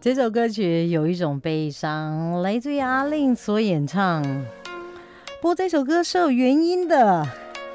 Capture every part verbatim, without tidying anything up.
这首歌曲有一种悲伤，来自于阿令所演唱。不过这首歌是有原因的。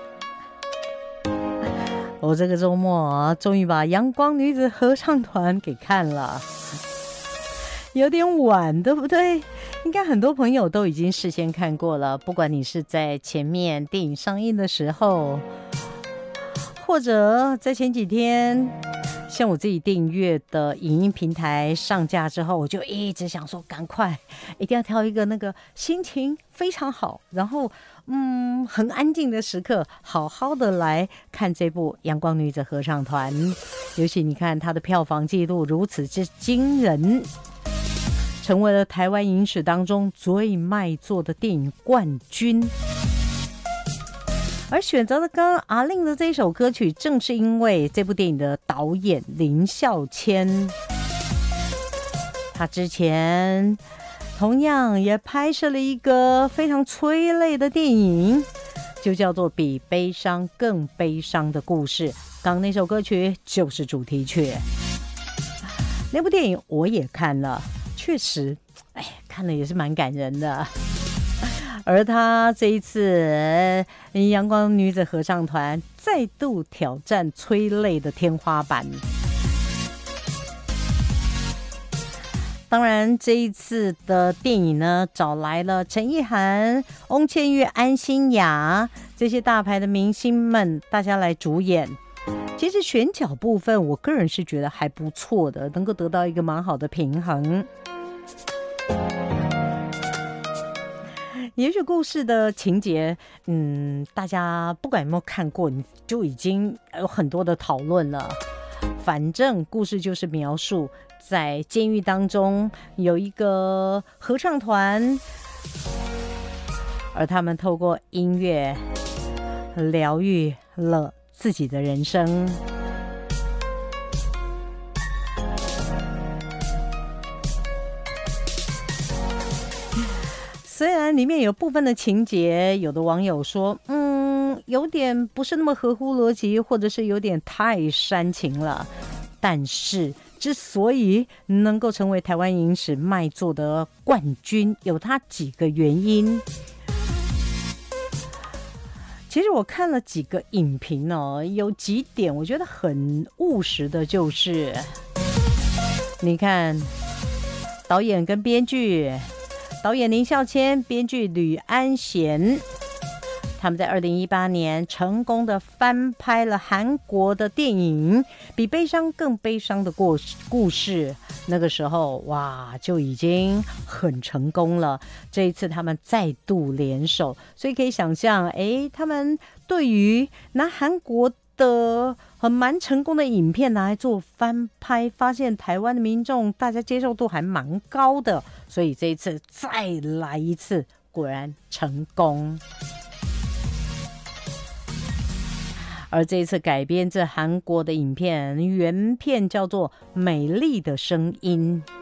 我这个周末终于把阳光女子合唱团给看了，有点晚，对不对？应该很多朋友都已经事先看过了，不管你是在前面电影上映的时候，或者在前几天像我自己订阅的影音平台上架之后，我就一直想说赶快一定要挑一个那个心情非常好，然后嗯很安静的时刻，好好的来看这部阳光女子合唱团。尤其你看它的票房纪录如此之惊人，成为了台湾影史当中最卖座的电影冠军。而选择了刚刚阿令的这一首歌曲，正是因为这部电影的导演林孝谦，他之前同样也拍摄了一个非常催泪的电影，就叫做《比悲伤更悲伤的故事》。刚刚那首歌曲就是主题曲。那部电影我也看了，确实，哎，看了也是蛮感人的。而他这一次阳光女子合唱团再度挑战催泪的天花板。当然这一次的电影呢，找来了陈意涵、翁倩玉、安心雅这些大牌的明星们，大家来主演。其实选角部分我个人是觉得还不错的，能够得到一个蛮好的平衡。也许故事的情节，嗯，大家不管有没有看过，你就已经有很多的讨论了。反正故事就是描述在监狱当中有一个合唱团，而他们透过音乐疗愈了自己的人生。虽然里面有部分的情节，有的网友说嗯，有点不是那么合乎逻辑，或者是有点太煽情了，但是之所以能够成为台湾影史卖座的冠军，有它几个原因。其实我看了几个影评哦，有几点我觉得很务实的，就是你看导演跟编剧，导演林孝谦，编剧吕安贤，他们在二零一八年成功的翻拍了韩国的电影《比悲伤更悲伤的故事》，那个时候哇就已经很成功了。这一次他们再度联手，所以可以想象，哎，他们对于拿韩国的很蛮成功的影片拿来做翻拍，发现台湾的民众大家接受度还蛮高的，所以这一次再来一次，果然成功。而这一次改编自韩国的影片，原片叫做《美丽的声音》。